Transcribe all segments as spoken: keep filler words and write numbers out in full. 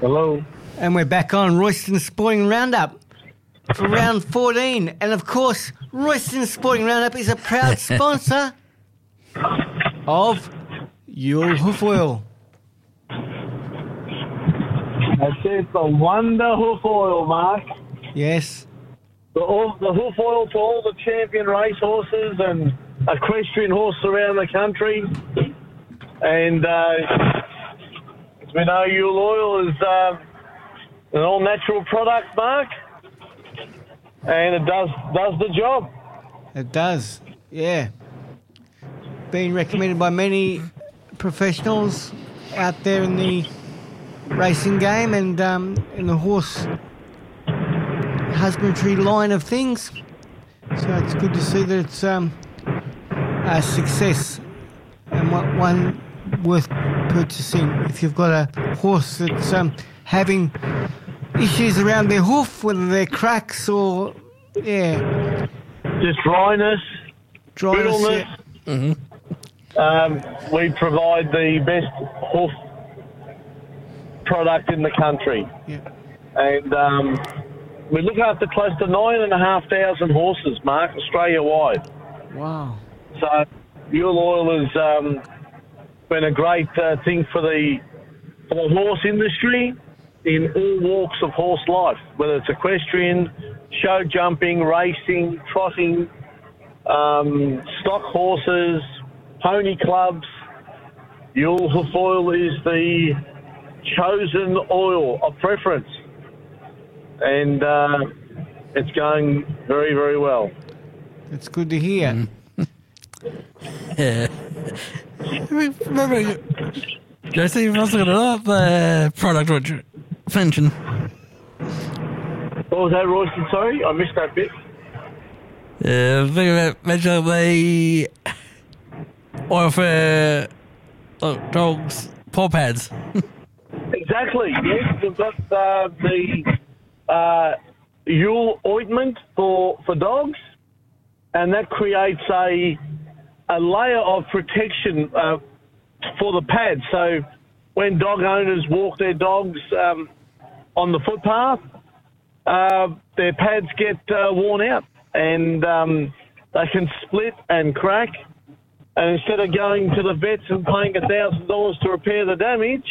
Hello. And we're back on Royston Sporting Roundup for round fourteen. And of course, Royston Sporting Roundup is a proud sponsor of Yule Hoof Oil. That's it, the Wonder Hoof Oil, Mark. Yes. The, all, the hoof oil for all the champion race horses and equestrian horses around the country. And uh, as we know, Yule Oil is uh, an all-natural product, Mark. And it does does the job. It does, yeah. Been recommended by many professionals out there in the racing game and um, in the horse husbandry line of things. So it's good to see that it's um, a success and one worth purchasing if you've got a horse that's um, having issues around their hoof, whether they're cracks or, yeah. Just dryness, Dryness, brittleness. yeah. Mm-hmm. Um, we provide the best hoof product in the country. Yeah. And um, we look after close to nine and a half thousand horses, Mark, Australia-wide. Wow. So Yule Oil has um, been a great uh, thing for the, for the horse industry in all walks of horse life, whether it's equestrian, show jumping, racing, trotting, um, stock horses, pony clubs. Yule Hoof Oil is the chosen oil of preference, and uh, it's going very, very well. It's good to hear. Yeah. Remember, Jesse, you've also got another uh, product which you mentioned. What was that, Royston? Sorry, I missed that bit. Yeah, I think about mentioning the oil for uh, dogs' paw pads. Exactly, yes. We've got uh, the uh, Yule ointment for, for dogs, and that creates a a layer of protection uh, for the pads. So when dog owners walk their dogs um, on the footpath, uh, their pads get uh, worn out, and um, they can split and crack. And instead of going to the vets and paying a thousand dollars to repair the damage,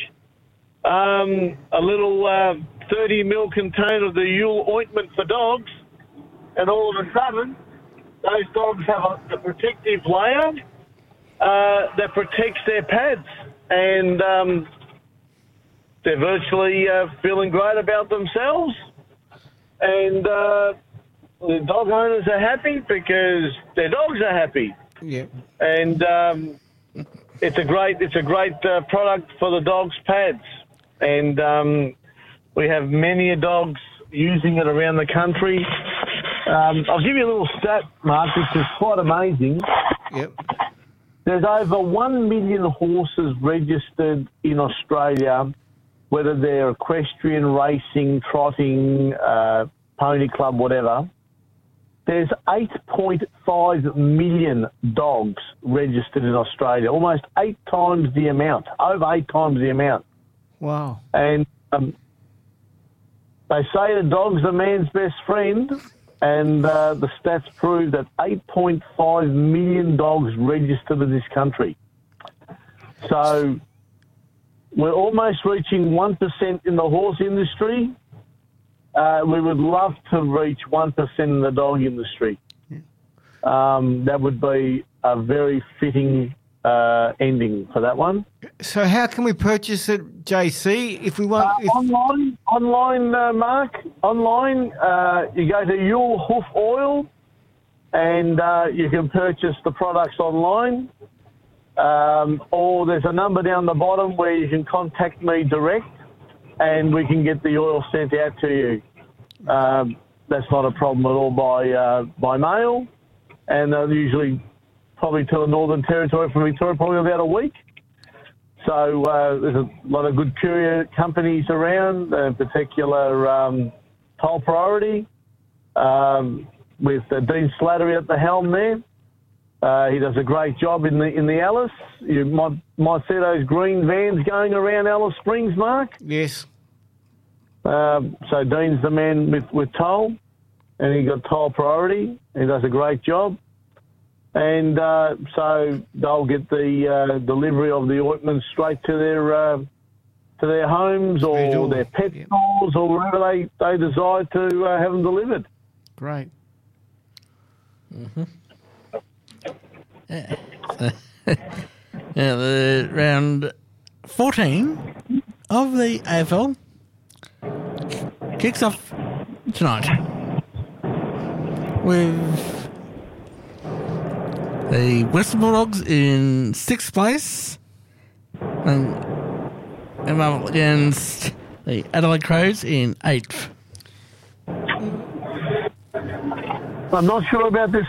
um, a little uh, thirty mil container of the Yule ointment for dogs, and all of a sudden, those dogs have a, a protective layer uh, that protects their pads, and um, they're virtually uh, feeling great about themselves. And uh, the dog owners are happy because their dogs are happy. Yeah. And um, it's a great it's a great uh, product for the dogs' pads, and um, we have many dogs using it around the country. Um, I'll give you a little stat, Mark, which is quite amazing. Yep. There's over one million horses registered in Australia, whether they're equestrian, racing, trotting, uh, pony club, whatever. There's eight point five million dogs registered in Australia, almost eight times the amount, over eight times the amount. Wow. And um, they say the dog's a man's best friend, and uh, the stats prove that eight point five million dogs registered in this country. So we're almost reaching one percent in the horse industry. Uh, we would love to reach one percent in the dog industry. Um, that would be a very fitting uh, ending for that one. So how can we purchase it, J C, if we want? Uh, If, online, online, uh, Mark, online, uh, you go to Yule Hoof Oil, and uh, you can purchase the products online. Um, or there's a number down the bottom where you can contact me direct, and we can get the oil sent out to you. Um, that's not a problem at all by uh, by mail, and uh, usually probably to the Northern Territory from Victoria, probably about a week. So uh, there's a lot of good courier companies around, in particular um, Toll Priority, um, with uh, Dean Slattery at the helm there. Uh, he does a great job in the in the Alice. You might might see those green vans going around Alice Springs, Mark. yes. Um, so Dean's the man with, with toll, and he got toll priority. He does a great job. And uh, so they'll get the uh, delivery of the ointment straight to their uh, to their homes or their pet Yep. stores or wherever they, they decide to uh, have them delivered. Great. Yeah, the round fourteen of the A F L kicks off tonight with the Western Bulldogs in sixth place and, and up against the Adelaide Crows in eighth. I'm not sure about this